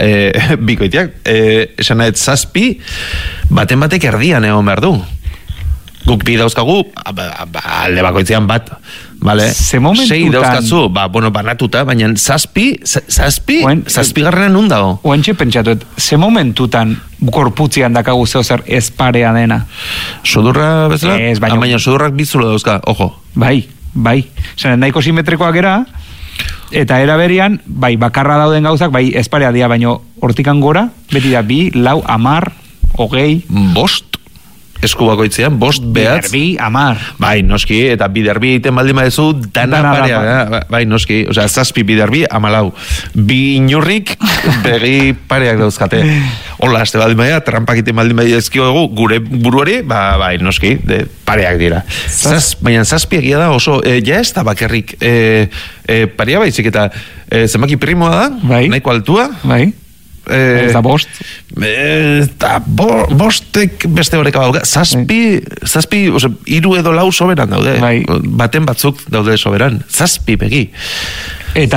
bikoitiak, esan nahet zazpi, baten batek erdian egon behar du. Guk bi dauzkagu, alde bakoitzean bat, vale? Sei dauzkazu, banatuta, baina zazpigarrena nun dago? Oantxe pentsatuet, ze momentutan gorputzian dakagu zeo zer esparea dena? Sudurra bezala? Baina sudurrak bizulo dauzka, ojo. Bai. Zene, nahiko simetrikoak era, eta era berian, bai, bakarra dauden gauzak, bai, esparea dia, baina hortikan gora, beti da 2, 4, 10, 20... 5 esku bakoitzean, 5 behatz. Biderbi, 10. Bai, noski, eta biderbi egiten baldin badezu, dana parea, bai, noski, osea, 7 biderbi, 14. 2 inurrik, begi pareak dauzkate. Hola, azte baldin badea, trampak egiten baldin badea ezkio dugu, gure buruari, bai, noski, pareak dira. Baina 7 egia da oso, ja ez da bakerrik parea baizik, eta zenbaki primoa da, nahiko altua, bai. Ez da 5. Eta 5 beste horreka bauka. 7, 3 edo 4 soberan daude. Baten batzuk daude soberan. 7 begi. Eta...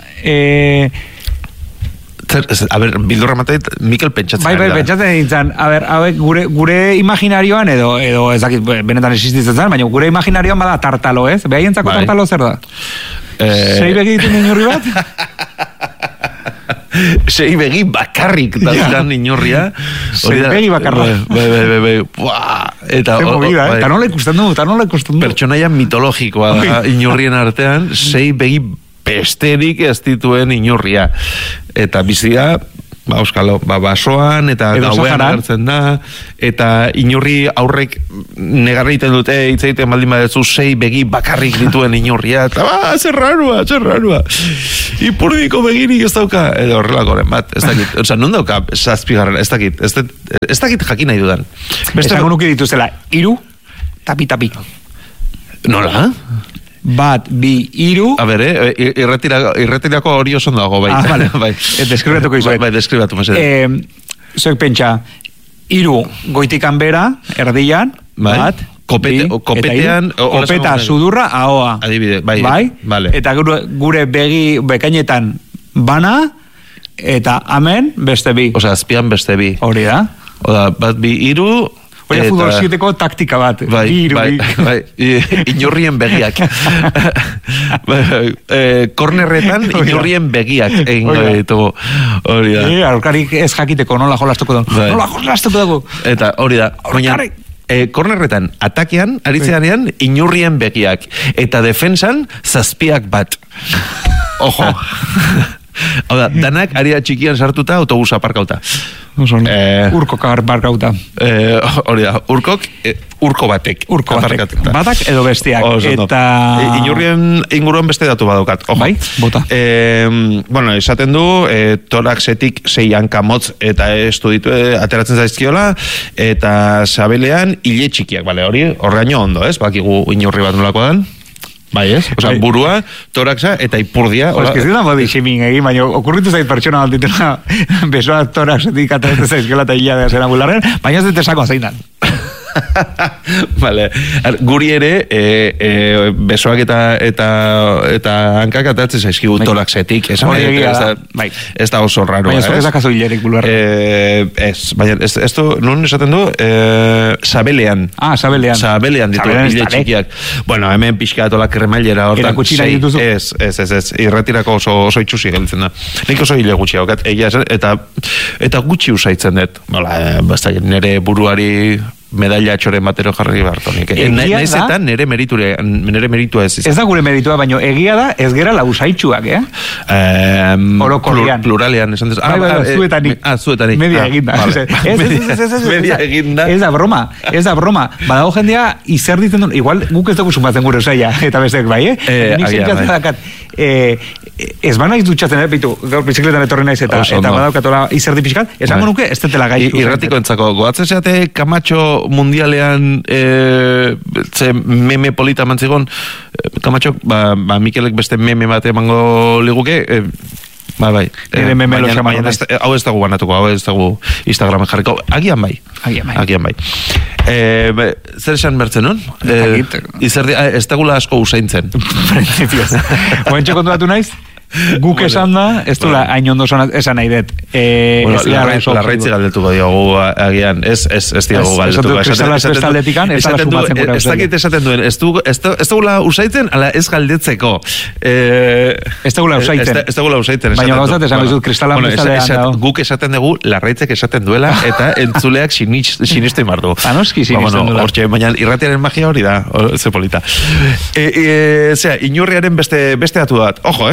A ber, bildurra mateit, Mikel pentsatzen. Bai, pentsatzen nintzen. A ber, gure imaginarioan edo ez dakit, benetan existitzen zen, baina gure imaginarioan bada tartalo, ez? Behaientzako tartalo zer da? 6 begi ditu inurri bat? 6 begi bakarrik dauzkan inorria. 6 begi bakarrik. Bai. Eta nola ikusten du. Pertsonaia mitologikoa da inorrien artean, 6 begi besterik ez dituen inorria. Eta bizia, euskalo, basoan, eta gauean agertzen da, eta inorri aurrek negarra egiten dute, hitz egiten baldin badezu 6 begi bakarrik dituen inorria, eta zer rarua. Ipurdiko begirik ez dauka, edo horrelakoren bat, ez dakit, non dauka 7, ez dakit jakin nahi dudan. Esango nuke dituzela, 3, tapi. Nola? 1, 2, 3. A ber, irretirako hori oso dago, bai. Vale. Deskribatuko izuet. Bai, deskribatu, mesede. Zoek pentsa, 3 goitikan bera, erdian, bat, kopetean, kopeta, sudurra, ahoa. Adibide, bai. Vale. Eta gure begi bekainetan bana, eta hemen beste 2. Osea, azpian beste 2. Hori da. Oda, 1, 2, 3... Oia futbol 7ko taktika bat. Bai. Inorrien begiak. Kornerretan inorrien begiak egingo ditugu. Hori da. Aurkarik ez jakiteko nola jolastuko dugu. Eta hori da. Kornerretan atakean, aritzeanean, inurrien begiak. Eta defensan, 7 bat. Ojo. Hau da, danak aria txikian sartuta autobusa aparkauta. Urkok aparkauta. Hori da, urko batek. Batak edo bestiak. Eta... Inurrien inguruan beste datu badaukat. Bai, bota. Bueno, esaten du, toraxetik 6 hanka motz eta estu ditu ateratzen zaizkiola, eta sabelean hile txikiak, bale, horreaino ondo, ez? Bakigu inurri bat nolako dan. Bai, ez? Osa, burua, toraxa eta ipurdia. Ez que zidan body shaming egin, baina okurritu zait pertsona bat dituna besoa toraxetik ateratzen zaizkiola eta hila de zera bularren, baina ez dut esako zeinan. Vale. Guri ere besoak eta hankak atatzen zaizkigu toraxetik. Ez da oso raro. Baina ez dakazu hilerik bularren. Ez, baina ez du, nun esaten du, sabelean. Sabelean ditu hile txikiak. Bueno, hemen pixka atolak kremailera hortan. Erakutsina dituzu? Ez. Irretirako oso itxusi gelditzen da. Nik oso hile gutxi haukat. Eta gutxi usaitzen dut. Nere buruari medaila txoren batero jarri bartonik. Naiz eta nere meritua ez izan. Ez da gure meritua, baino egia da ez gera lausaitxuak, Orokorrian. Pluralean, esan dezu. Zuetanik. Zuetanik. Media eginda. Media eginda. Ez da broma. Badago jendea izer ditzen duen, igual guk ez dugu sumatzen gure osaia, eta besteak bai, Nik sentzatzen dakat, ez banaiz dutxatzen, bitu, gaur bizikletan etorri naiz eta badaukatola izerdi pixkat, esango nuke, ez tetela gai. Irratiko entzako, goatzen zeate Kamatxo mundialean ze meme polita mantzigon, Kamatxok, Mikelek beste meme bat emango liguke, bai. Hau ez dago banatuko, hau ez dago Instagramen jarriko. Agian bai. Zer esan bertzen, non? Ez dagula asko usaintzen. Oentxe kontuatu naiz? Guk esan da, ez duela hain ondo esan nahi dut. Larraitzi galdetuko diogu agian, ez diogu galdetuko. Kristala espestaldetikan, ez dala sumatzen gura. Ez dakit esaten duen, ez dugula usaitzen, ala ez galdetzeko. Ez dugula usaitzen. Ez dugula usaitzen. Baina gauzat esan bizut, kristala espestalean. Guk esaten dugu, larraitzek esaten duela, eta entzuleak siniste mardu. Anoski sinisten duela. Baina irratiaren magia hori da, ze polita. Inurriaren beste atu bat, ojo,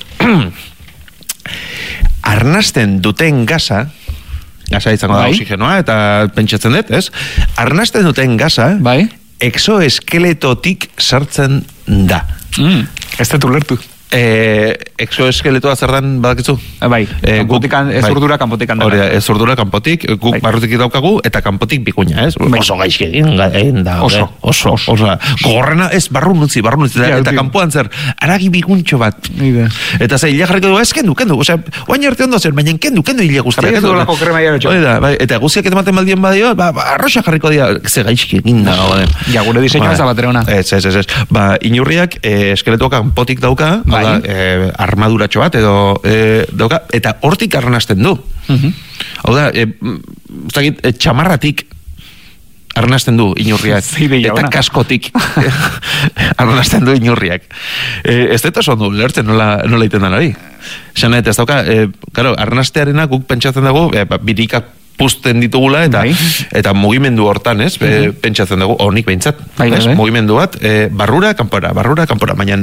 arnasten duten gasa izango da oxigenoa, eta pentsatzen dut, ez? Arnasten duten gasa, exoeskeletotik sartzen da. Ez dut ulertu. Exoeskeletoa zer dan badakitzu? Bai, ez urdura kanpotik hori da, ez urdura kanpotik, guk barrutik daukagu, eta kanpotik bikuña, ez? Oso gaizki egin da, oso. Gorrena, ez, barrun utzi, eta kanpoan zer, aragi bikuntxo bat. Eta ze, hila jarriko du, ez, kendu, osea, oain arte ondo zer, baina kendu hila guztia. Jarriko du lako krema jaro eta guztiak ematen baldien badio, arroxa jarriko dira, ze gaizki egin da. Ja, gure diseinua ez da batera ona. Ez. Inurriak, eskeletoa kanpotik dauka, armaduratxo bat edo dauka, eta hortik arnasten du. Hau da, txamarratik arnasten du inurriak. Eta kaskotik arnasten du inurriak. Ez dut oso ondo lertzen nola iten dan hori. Xana, eta ez dauka, arnastearena guk pentsatzen dago, birikak puzten ditugula, eta mugimendu hortan, ez? Pentsatzen dugu, honik behintzat. Mugimendu bat, barrura, kanpora, baina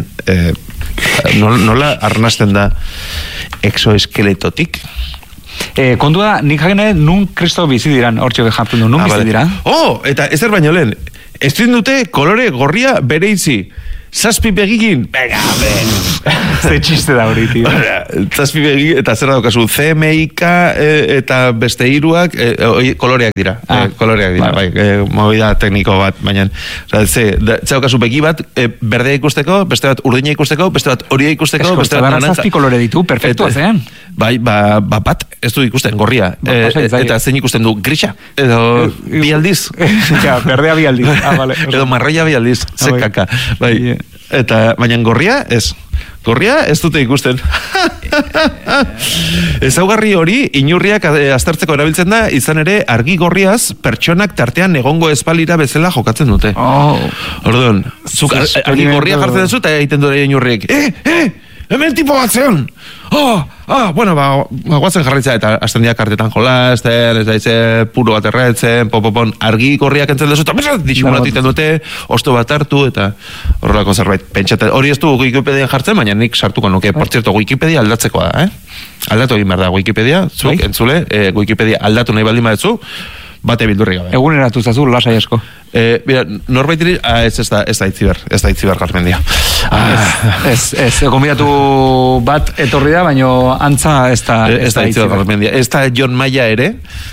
nola arnasten da exoeskeletotik? Kontu da, nik jagene nun kristo bizi diran, hortxo jartzen du, nun bizi dira? Eta ezer baino lehen, ez dute kolore gorria bereizi. Zazpi begigin, venga, ze txiste da hori, tío. Zazpi begigin, eta zer daukazu, CMYK eta beste hiruak koloreak dira, bai, movida tekniko bat, baina, ze daukazu begi bat, berdea ikusteko, beste bat urdina ikusteko, beste bat horia ikusteko, beste bat naranja. Zazpi kolore ditu, perfectua zean. Bai, bat, ez du ikusten, gorria, eta zein ikusten du, grisa, edo bi aldiz. Ja, berdea bi aldiz, edo marroia bi aldiz, ze kaka, bai. Eta, baina gorria ez dute ikusten. Ezaugarri hori, inurriak aztertzeko erabiltzen da, izan ere, argi gorriaz, pertsonak tartean egongo espalira bezala jokatzen dute. Orduan, argi gorria jartzen duzu, eta egiten dure inurriek, hemen tipo bat zeon! Bueno, guatzen jarritza, eta azten diak kartetan jolazten, ez daize, puro bat erretzen, popopon, argi gorriak entzen duzu, eta disimulatu iten dute, osto bat hartu, eta horrelako zerbait. Pentsatzen, hori ez du Wikipedia jartzen, baina nik sartuko nuke. Por cierto, Wikipedia aldatzekoa da, Aldatu egin behar da Wikipedia, zuk, entzule, Wikipedia aldatu nahi baldin badetzu, bate bildurri gabe. Eguneratu zazu, lasai asko. Norbaitiri, ez da itziber Garmendia. Ez, konbidatu bat etorri da, baina antza ez da itziber Garmendia. Ez da John Maia ere.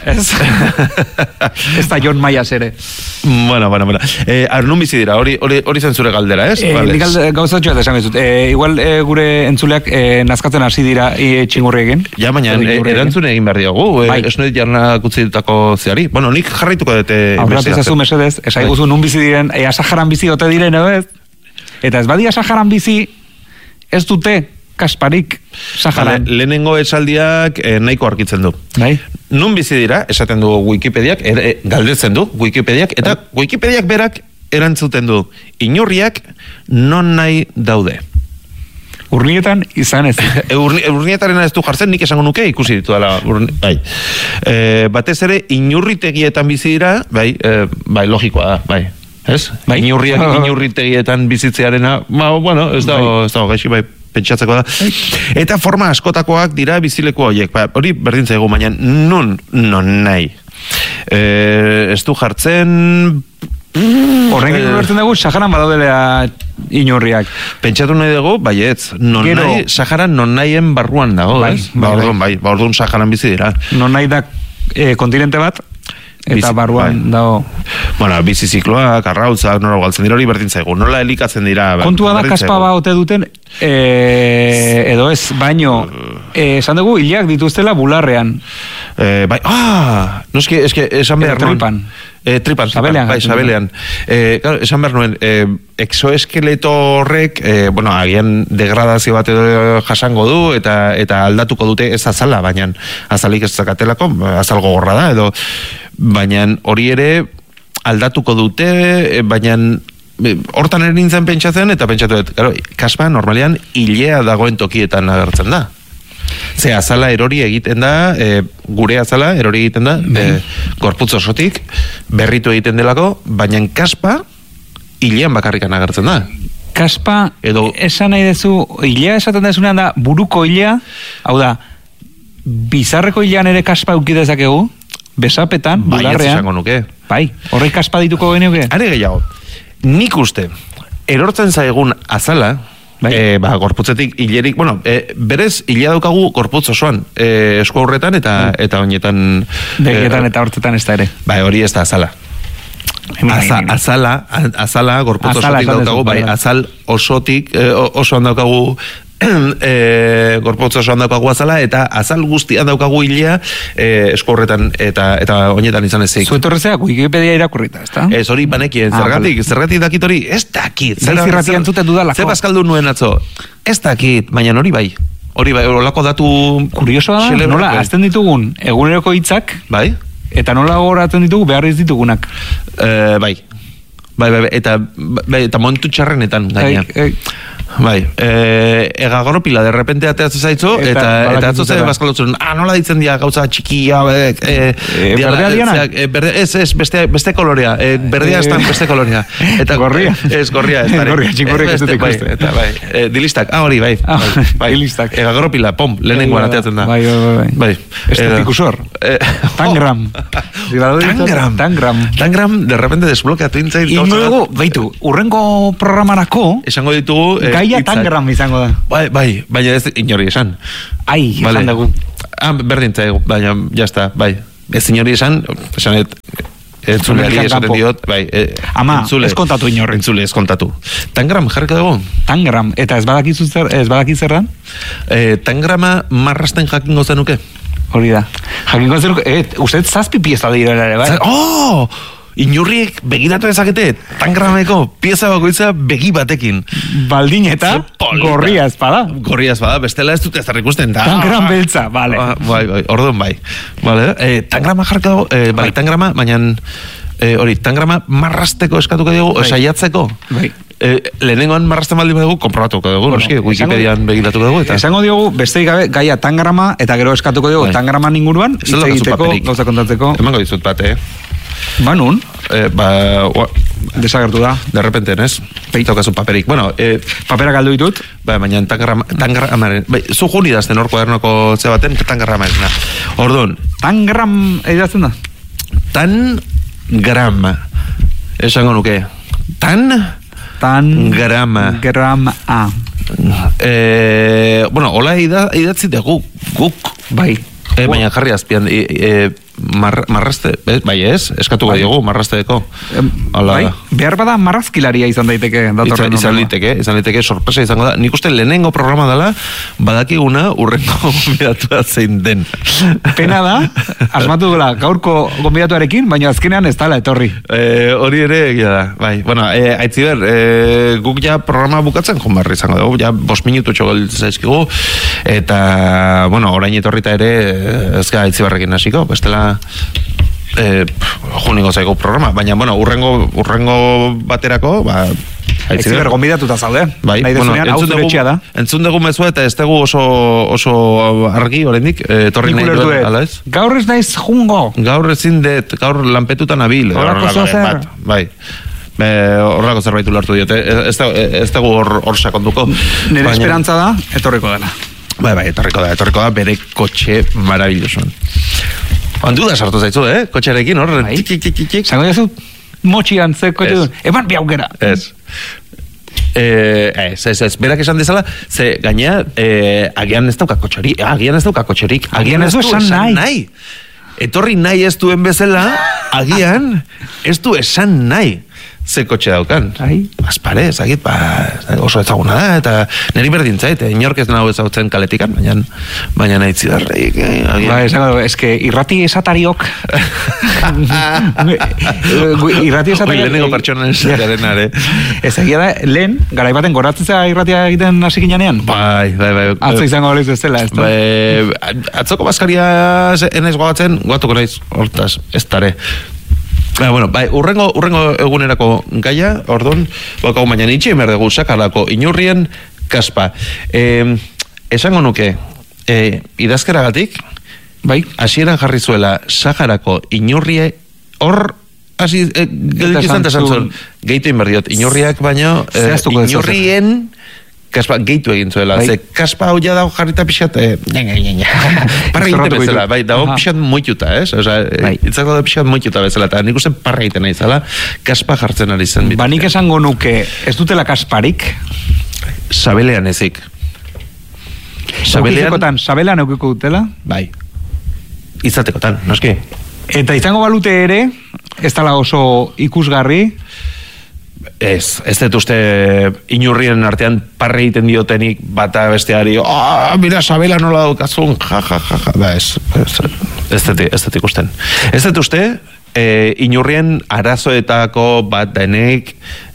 Ez da John Maia ere. Bueno. Nun bizi dira, hori zen zure galdera, ez? Nik gauzatxoa da esan bezut. Igual gure entzuleak nazkatzen hasi dira txingurri egin. Ja, baina erantzune egin behar diogu. Ez noit jarnak utzi dutako zeari. Bueno, nik jarraituko dute... Aurratu ezazu mesedez, esaiguzu nun bizi diren, Saharan bizi ote diren, ez? Eta ez badia Saharan bizi, ez dute kasparik Saharan. Lehenengo esaldiak nahiko arkitzen du. Bai? Nun bizi dira, esaten du Wikipediak, galdetzen du Wikipediak, eta Wikipediak berak erantzuten du, inurriak non nahi daude. Urnietan izan ez. Urnietarena ez du jartzen, nik esango nuke ikusi ditu dela. Batez ere, inurritegietan bizi dira, bai, logikoa da, bai. Ez? Inurriak inurritegietan bizitzearena, bueno, ez dago gaixi, bai, pentsatzeko da. Eta forma askotakoak dira bizileko horiek. Hori berdin zaigu, baina non nahi. Ez du jartzen... Horrenkin ulertzen dugu, Saharan badaudela inurriak. Pentsatu nahi dugu, baietz, Saharan non nahien barruan dago, ez? Orduan Saharan bizi dira. Non nahi da kontinente bat? eta barruan dago. Bueno, bizizikloak, arrautzak, nola galtzen dira hori berdin zaigu. Nola elikatzen dira? Kontua da kaspa ote duten, edo ez, baino, esan dugu, hilak dituztela bularrean. Bai, noski, esan behar nuen. Tripan, sabelean. Esan behar nuen, exoeskeleto horrek, agian degradazio bat edo jasango du, eta aldatuko dute ez azala, baina azalik ez zakatelako, azal gogorra da, edo, baina hori ere aldatuko dute, baina hortan ere nintzen pentsatzen, eta pentsatu dut, kaspa normalean hilea dagoen tokietan agertzen da. Ze azala erori egiten da, gure azala erori egiten da, gorputz osotik, berritu egiten delako, baina kaspa hilean bakarrikan agertzen da. Kaspa, esan nahi dezu, hilea esaten dezunean da, buruko hilea, hau da, bizarreko hilean ere kaspa ukidezakegu, besapetan, bularrean. Bai, horrek kaspa dituko genuke? Are gehiago, nik uste, erortzen zaigun azala, gorputzetik hilerik, berez hilea daukagu gorputz osoan, esku horretan eta oinetan begetan eta hortzetan ez da ere. Bai, hori ez da azala. Azala gorputz osotik daukagu, bai, azal osotik osoan daukagu gorputz osoan daukagu azala, eta azal guztian daukagu hilea esku horretan eta oinetan izan ezik. Zuetorrezeak Wikipedia irakurrita, ez da? Ez hori banekien, zergatik dakit hori, ez dakit. Zerratian zuten dudalako. Zer bazkaldu nuen atzo, ez dakit, baina hori bai, olako datu kuriosoa da, nola, azten ditugun eguneroko hitzak, bai, eta nola goratzen ditugu behar ez ditugunak. Bai, eta momentu txarrenetan gaina. Bai, egagoropila de repente ateatzen zaitzu eta atzo zen bazkalotzen, nola ditzen dira gauza txikia, berdea diana? Ez, beste kolorea, berdea estan beste kolorea. Gorria? Ez, gorria, ez dara. Gorria, txingorriak ez dut ikuste. Eta bai, dilistak, hori, bai. Dilistak. Egagoropila, pom, lehenengoan ateatzen da. Bai. Estetikusor. Tangram. Tangram, de repente desblokeatu intzait. Ingo baitu, urrengo programarako esango ditugu gaia Tangram izango da. Bai, baina ez inori esan. Esan dugu. Berdin zaigu, baina jazta, bai. Ez inori esan entzuleari esaten diot, bai. Ama, ez kontatu inorri. Entzule, ez kontatu. Tangram, jarriko dugu? Tangram, eta ez badaki zer da? Tangrama marrasten jakingo zenuke? Hori da. Jakingo zenuke, uste zazpi pieza dira ere, bai? Inurriek begiratu ezakete Tangrameko pieza bakoitza begi batekin. Baldin eta gorria espada. Gorria espada, bestela ez dut ez ikusten da. Tangram beltza, bale. Bai, orduan bai. Tangrama jarko dago, bai, tangrama, baina hori, tangrama marrasteko eskatuko dugu, saiatzeko. Bai. Lehenengoan marrasten baldin badugu, konprobatuko dugu, noski, Wikipedian begiratuko dugu. Esango diogu, besteik gabe, gaia Tangrama, eta gero eskatuko dugu Tangraman inguruan, hitz egiteko, gauza kontatzeko. Emango dizut bat, Nun? Desagertu da. De repente, ez? Tokazu paperik. Bueno, papera galdu ditut? Baina Tangramaren... Zu juni dazten hor kuadernoko baten, Tangramaren. Orduan. Tangram edazten da? Tangrama. Esango nuke. Tangrama. Grama. Hola idatzi dugu guk. Bai. Baina jarri azpian... marraste, bai ez? Eskatuko diogu, marrasteko. Bai, behar bada marrazkilaria izan daiteke. Izan daiteke, sorpresa izango da. Nik uste lehenengo programa dela, badakiguna urrengo gonbidatua zein den. Pena da, asmatu dela gaurko gonbidatuarekin, baina azkenean ez dala etorri. Hori ere egia da, bai. Bueno, aitziber, guk ja programa bukatzen jonbarri izango dugu, ja 5 minutu txogol zaizkigu, eta, orain etorrita ere, ez ga aitzibarrekin hasiko, bestela juniko zaigu programa, baina urrengo baterako aitziber gonbidatuta zaude, nahi dezunean hau zure etxea da, entzun dugu mezua eta ez dugu oso argi oraindik etorri nahi duen, ala ez? Gaur ez naiz jungo, gaur ezin dut, gaur lanpetutan abil, bai, horrako zerbait ulertu diote, ez dugu hor sakonduko, nire esperantza da, etorriko dela. Bai, etorriko da bere kotxe marabillosoan. Handu da sartu zaitzu, kotxearekin, hor? Zango jazu, motxian, ze kotxe duen. Eman bi aukera. Ez. Berak esan dezala, ze gainea, agian ez dauka kotxerik, agian ez du esan nahi. etorri nahi ez duen bezala, agian, ez du esan nahi. Ze kotxe daukan. Aspare, ezagit, oso ezaguna da, eta niri berdin zait, inork ez nahu ezagutzen kaletikan, baina nahi zidarreik. Eske, irrati esatariok. Irrati esatariok. Lehenengo pertsonen esataren are. Ez egia da, lehen, garaibaten goratzea irratia egiten hasi ginean? Bai. Atzo izango horiz ez dela, ez da? Atzoko baskaria enaiz gogatzen, goatuko naiz, hortaz, ez tare. Bueno, bai, urrengo egunerako gaia, ordon, bakago baina nitxe emerdegu sakarako inurrien kaspa. Esango nuke, idazkeragatik, bai, hasieran jarri zuela Saharako inurrie hor, hasi, gelitizan tesantzun, gehitu inberdiot, inurriak baino, inurrien kaspa gehitu egin zuela, ze kaspa hau ja dago jarrita pixat, parra egiten bezala, bai, dago pixat moituta, itzak dago pixat moituta bezala, eta nik uste parra egiten nahi zela, kaspa jartzen ari zen. Ba, nik esango nuke, ez dutela kasparik? Sabelean ezik. Sabelean eukiko dutela? Bai. Izatekotan, noski. Eta izango balute ere, ez dela oso ikusgarri, Ez dut uste inurrien artean parre egiten diotenik bata besteari, mira, Sabela nola daukazun, ez dut ikusten. Ez dut uste, inurrien arazoetako bat denek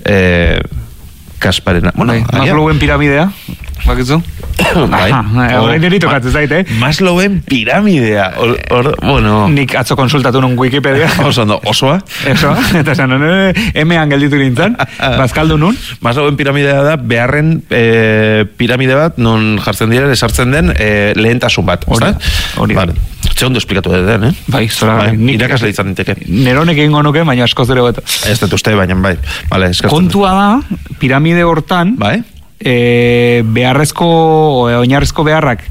Kasparena. Maslowen piramidea, bakitzu? Horrein erito katzen zaite, Maslowen piramidea. Nik atzo konsultatu nun Wikipedia. Osoa? Osoa, eta esan, emean gelditu nintzen, bazkaldu nun. Maslowen piramidea da, beharren piramide bat, non jartzen diren, esartzen den, lehentasun bat. Hori. Ze ondo esplikatu den, Bai, zora. Irakasle izan ninteke. Neronek egingo nuke, baina askoz dure bat. Ez dut uste, baina bai. Kontua da, piramide hortan, beharrezko, oinarrezko beharrak,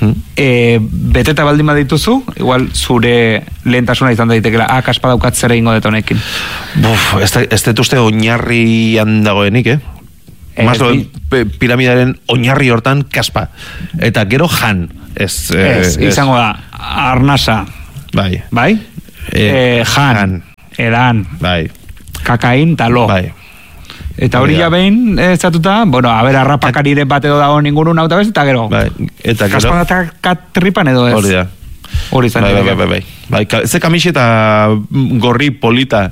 beteta baldin badituzu, igual zure lehentasuna izan daitekela, kaspa daukat zera ingo dut honekin. Ez dut uste oinarrian dagoenik, Maslowen piramidaren oinarri hortan kaspa. Eta gero jan. Izango da, arnasa. Bai? Jan. Edan. Bai. Kakain, talo. Bai. Eta hori ja behin, zatuta, arrapakarire bat edo dago ningurun hau eta gero. Bai. Eta gero. Kaspan eta katripan edo ez. Hori da. Hori zan. Bai. Ze kamiseta gorri polita.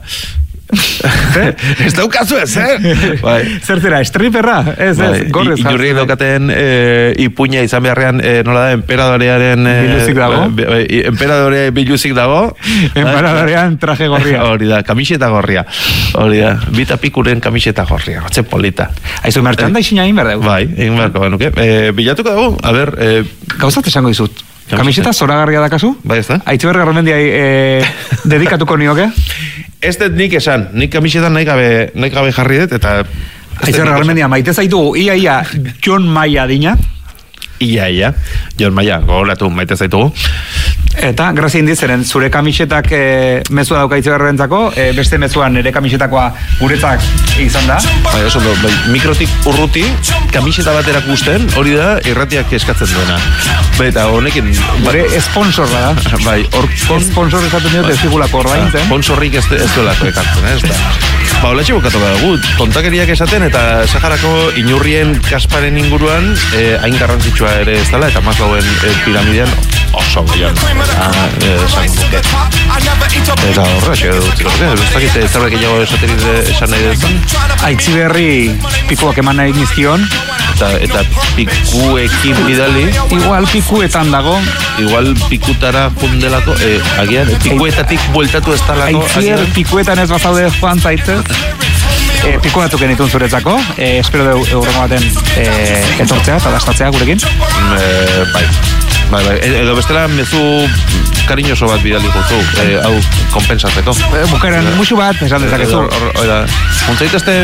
Ez daukazu ez, Zer zera, estriperra? Ez, gorrez. Inurri daukaten ipuña izan beharrean, nola da, emperadorearen biluzik dago. Emperadore biluzik dago. Emperadorean traje gorria. Hori da, kamiseta gorria. Hori da, bita pikuren kamiseta gorria. Otze polita. Aizu, mertxan da izina egin behar dugu. Bai, egin beharko benuke. Bilatuko dago, a ber... Gauzat esango dizut. Kamiseta zoragarria dakazu? Bai, ez da? Aitziber Garramendiai dedikatuko nioke? Ez dut nik esan, nik kamisetan nahi gabe jarri dut, eta... Aitziber Garramendia, maite zaitu, ia, John Maia dina? Ia, John Maia, gogoratu, maite zaitugu. Eta, grazia indizeren, zure kamisetak mezua dauka Aitziber Garramendiako, beste mezuan nire kamisetakua guretzak izan da. Bai, oso, mikrotik urruti, kamiseta bat erakusten, hori da, irratiak eskatzen duena. Bai, eta honekin... Bare, esponsorra da. Bai, esponsor esaten dut ez digulako ordaintzen. Sponsorrik ez duelako ekartzen, ez da. Ba, hola txibokatu da dugu, kontakeriak esaten, eta Saharako inurrien kasparen inguruan, hain garrantzitsua ere ez dela, eta Maslowen piramidean oso gaian. Esan duke. Eta horra, ez dakit zerbait gehiago esan nahi dezan. Aitziberri pikuak eman nahi nizkion. Eta pikuekin bidali. Igual pikuetan dago. Igual pikutara jundelako. Agian, pikuetatik bueltatu ez talako. Aitziber pikuetan ez bazaude joan zaitzez. Pikuatu genitun zuretzako. Espero eurrengo baten etortzea eta dastatzea gurekin. Bai. Edo bestela mezu kariñoso bat bidali gutu, hau kompensatzeko. Bukaren musu bat, esan dezakezu. Muntzaitezte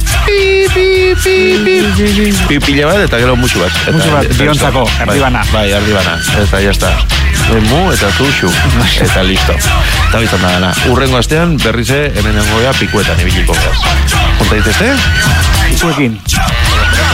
pipile bat eta gero musu bat. Musu bat, biontzako, erdibana. Bai, erdibana, eta jazta. Mu eta tuxu, eta listo. Eta bizan da gana. Urrengo astean berrize hemen nengoia pikuetan ibiliko. Muntzaitezte? Pikuekin.